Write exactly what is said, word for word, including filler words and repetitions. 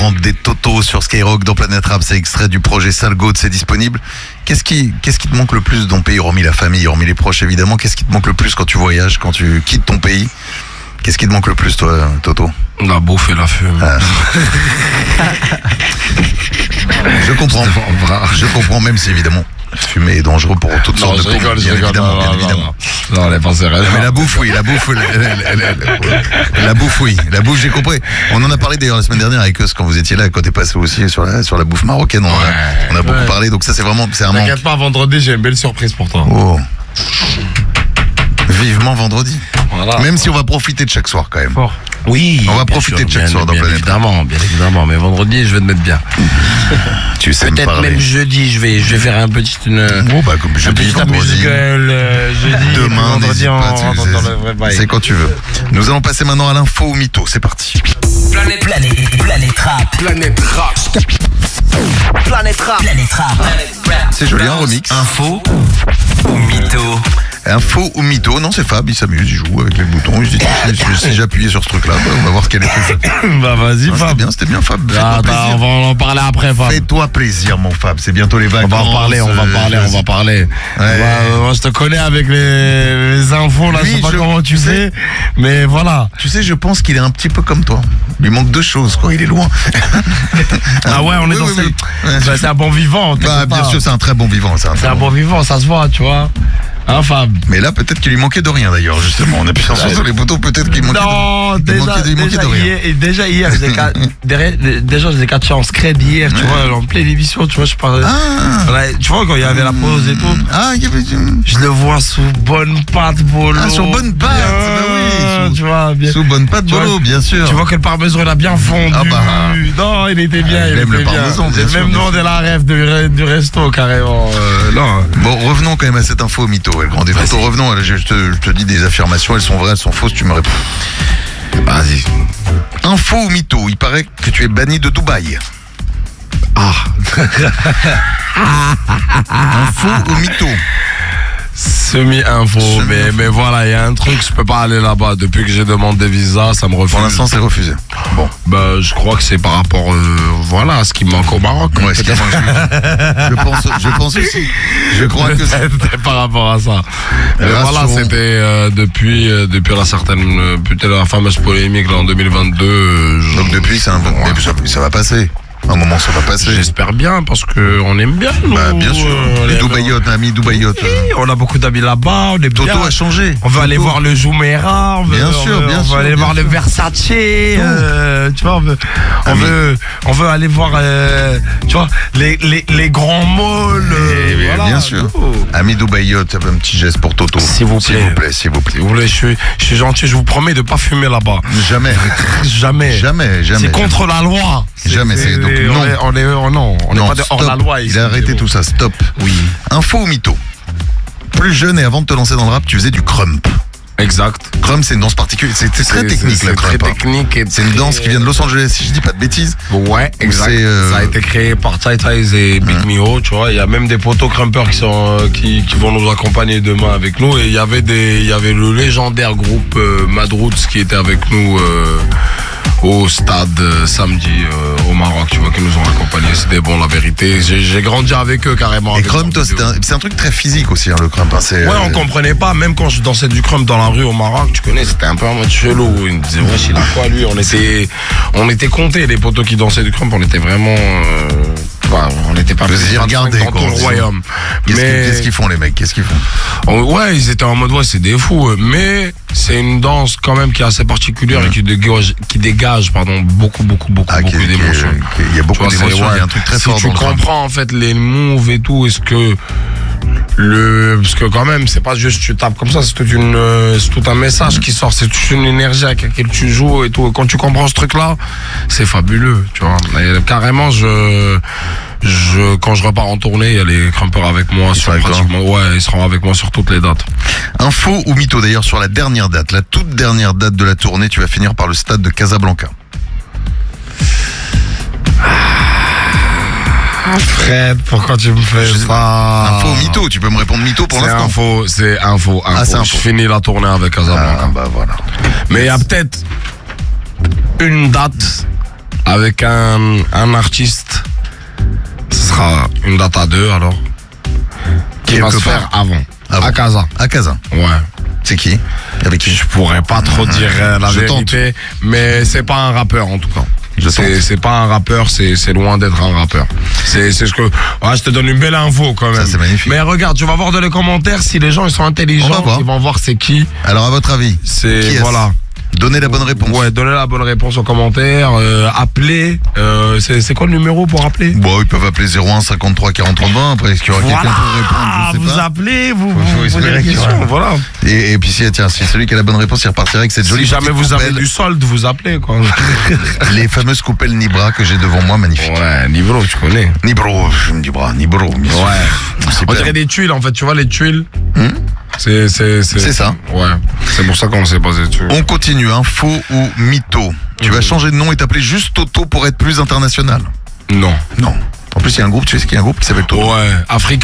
rentre des Toto sur Skyrock dans Planète Rap, c'est extrait du projet Salgoat, c'est disponible. Qu'est-ce qui, qu'est-ce qui te manque le plus dans ton pays, hormis la famille, hormis les proches évidemment? Qu'est-ce qui te manque le plus quand tu voyages, quand tu quittes ton pays? Qu'est-ce qui te manque le plus, toi, Toto? La bouffe et la fume. Ah. Je comprends. Je comprends, même si évidemment fumer est dangereux pour toutes non, sortes je de rigole, pauvres, je rigole, évidemment, non, bien non, évidemment. Non, non, les pensées réelles. Mais la bouffe, oui, la bouffe, la, la, la, la, la, la bouffe, oui, la bouffe, j'ai compris. On en a parlé d'ailleurs la semaine dernière avec eux quand vous étiez là, quand t'es passé aussi sur la, sur la bouffe marocaine. On, ouais, a, on a beaucoup ouais. parlé, donc ça c'est vraiment, c'est un manque. T'inquiète pas, vendredi, j'ai une belle surprise pour toi. Oh. Vivement vendredi. Voilà. Même si on va profiter de chaque soir quand même. Fort. Oui, on va profiter sûr, de chaque bien, soir dans bien Planète. Évidemment, bien évidemment. Mais vendredi, je vais te mettre bien. Tu sais peut-être me parler. même jeudi, je vais, je vais faire un petit, une, oh bah comme jeudi, un petit musical euh, jeudi, demain, vendredi, en, pas, en, dans le vrai bail. C'est quand tu veux. Nous allons passer maintenant à l'info ou mytho. C'est parti. Planète, planète, planète rap. Planète rap. Planète rap. Planète rap. C'est joli, un remix. Info ou mytho? Info ou mytho? Non, c'est Fab, il s'amuse, il joue avec les boutons. Il se dit, si, si j'ai appuyé sur ce truc-là, bah, on va voir quel est le Bah vas-y, non, Fab. C'était bien, c'était bien, Fab. Ah, bah, on va en parler après, Fab. Fais-toi plaisir, mon Fab. C'est bientôt les vacances. On va en parler, on va parler, on va parler. Ouais. On va, euh, je te connais avec les, les infos, là, oui, je sais pas je, comment tu sais, mais voilà. Tu sais, je pense qu'il est un petit peu comme toi. Il lui manque deux choses, quoi. Il est loin. Ah ouais, on est oui, dans oui, oui. Ouais, bah, c'est un bon vivant. Bah, bien sûr, c'est un très bon vivant. C'est un, un bon vivant, ça se voit, tu vois. Hein, Fab. Mais là, peut-être qu'il lui manquait de rien, d'ailleurs, justement. On appuie sur les boutons, peut-être qu'il manquait non, de, déjà, manquait de, déjà, manquait de rien. Hier, déjà, hier, je faisais déjà, je faisais quatre en scred hier, tu vois, en pleine émission, tu vois, je parlais. Ah. Tu vois, quand il y avait la pause et tout. Ah, il y avait. Je le vois sous bonne patte, Bolo. Ah, sur bonne patte, bah oui. Sous, tu vois, bien. Sous bonne patte, Bolo, bien sûr. Tu vois que le parmesan, il a bien fondu. Ah, bah. Non, il était bien, ah, il, il était le bien. J'ai même demandé la rêve du, du resto, carrément. Euh, non. Bon, revenons quand même à cette info mytho, le grand débat. Non, je te, je te dis des affirmations, elles sont vraies, elles sont fausses, tu me réponds. Vas-y. Info ou mytho, il paraît que tu es banni de Dubaï. Ah. Info ou mytho? Semi-info, Semi mais, mais voilà, il y a un truc, je peux pas aller là-bas. Depuis que j'ai demandé visa, ça me refuse. Pour l'instant, c'est refusé. Bon. Bah, je crois que c'est par rapport, euh, voilà, à ce qui manque au Maroc. Ouais, ce qui manque, je, je, pense, je pense aussi. Je crois que c'était par rapport à ça. Mais voilà, c'était euh, depuis, euh, depuis la certaine, euh, peut-être la fameuse polémique là, en deux mille vingt-deux. Euh, je... Donc depuis, c'est un bon. Ouais. Ça, ça va passer. Un moment, ça va passer. J'espère bien, parce qu'on aime bien, nous. Bah, bien sûr. Euh, les Dubaïotes, amis Dubaïotes. Oui, on a beaucoup d'amis là-bas. On est Toto bien. a changé. On veut Toto. aller voir le Jumeirah. On veut, bien on sûr, veut, bien on sûr. On veut aller voir sûr. le Versace. Euh, tu vois, on veut, on, veut, on veut aller voir, euh, tu vois, les, les, les grands malls. Euh, voilà. Bien sûr. Oh. Ami Dubaïote, un petit geste pour Toto. S'il vous plaît. S'il vous plaît, s'il vous plaît. S'il vous plaît, je suis, je suis gentil. Je vous promets de pas fumer là-bas. Jamais. jamais. Jamais, jamais. C'est contre la loi. Jamais. C'est donc non. On est, oh non, on n'est pas de hors la loi ici. Il a arrêté tout ça, stop. Oui. Info ou mytho? Plus jeune et avant de te lancer dans le rap, tu faisais du crump. Exact. Crump, c'est une danse particulière. C'est très technique, le crump. C'est très technique. C'est une danse qui vient de Los Angeles, si je dis pas de bêtises. Ouais, exact. Euh... Ça a été créé par Tai Tais et Big mmh. Mio, tu vois. Il y a même des potos crumpers qui sont euh, qui, qui vont nous accompagner demain avec nous. Et il y avait des, il y avait le légendaire groupe euh, Mad Roots qui était avec nous. Euh, au stade euh, samedi euh, au Maroc, tu vois, qui nous ont accompagnés. C'était bon, la vérité. J'ai grandi avec eux carrément. Et crump, toi, c'est un, un truc très physique aussi, hein, le crump. Hein, ouais, on euh... comprenait pas. Même quand je dansais du crump dans la rue au Maroc, tu connais, c'était un peu en mode chelou. Ils me disaient, wesh, il a quoi lui? On était, on était comptés, les potos qui dansaient du crump. On était vraiment. Euh... Enfin, on n'était pas plaisir regarder dans tout le royaume. Qu'est-ce mais... qu'ils qu font les mecs? Qu'est-ce qu'ils font? oh, Ouais, ils étaient en mode ouais, c'est des fous. Mais c'est une danse quand même qui est assez particulière mmh. et qui dégage, qui dégage pardon, beaucoup, beaucoup, beaucoup, ah, beaucoup d'émotions. Il y a beaucoup d'émotions. Ouais, il y a un truc très si fort. Si tu comprends en fait les moves et tout, est-ce que le parce que quand même c'est pas juste tu tapes comme ça, c'est toute une c'est tout un message mmh. qui sort, c'est toute une énergie avec laquelle tu joues et tout. Et quand tu comprends ce truc là, c'est fabuleux, tu vois. Et carrément je Je, quand je repars en tournée, il y a les crumpers avec moi sur pratiquement, ouais, ils seront avec moi sur toutes les dates. Info ou mytho d'ailleurs sur la dernière date, la toute dernière date de la tournée, tu vas finir par le stade de Casablanca. Fred, pourquoi tu me fais je ça? Info ou mytho, tu peux me répondre mytho pour l'instant. Info, c'est info, info. Ah, c'est info. Je finis la tournée avec Casablanca. Ah, bah voilà. Mais il y a peut-être une date avec un, un artiste. Ce sera une date à deux alors. Qui Quelque va se part. faire avant. Ah bon. À Casa. À Casa. Ouais. C'est qui? Avec qui? Je pourrais pas trop dire euh, la Je vérité, mais c'est pas un rappeur en tout cas. Je C'est tente. c'est pas un rappeur, c'est c'est loin d'être un rappeur. C'est c'est ce que ouais, je te donne une belle info quand même. Ça, c'est magnifique. Mais regarde, tu vas voir dans les commentaires si les gens ils sont intelligents, On va voir. ils vont voir c'est qui. Alors, à votre avis, C'est qui est-ce? voilà. Donnez la bonne réponse. Ouais, donnez la bonne réponse en commentaire, euh, appelez. Euh, c'est c'est quoi le numéro pour appeler? Bon, ils peuvent appeler zéro un cinquante-trois quarante-trois vingt. Après, est-ce qu'il y aura quelqu'un pour répondre? Je sais vous pas. appelez, vous, Faut- vous faut posez espérer la qu'il y question, aura- voilà. Et, et puis, si, tiens, si celui qui a la bonne réponse, il repartira avec cette jolie Si jamais petite vous avez coupelle. du solde, vous appelez quoi. Les fameuses coupelles Nibra que j'ai devant moi, magnifiques. Ouais, niveau, tu connais. Nibro, je me dis bras, Nibro. bien sûr. Ouais. Super. On dirait des tuiles en fait, tu vois les tuiles. Hmm C'est c'est C'est ça. Ouais. C'est pour ça qu'on s'est basé dessus. On continue, hein, faux ou mytho. Tu vas changer de nom et t'appeler juste Toto pour être plus international. Non. Non. En plus, il y a un groupe, tu sais ce qu'il y a un groupe qui s'appelle Toto. Ouais. Africa.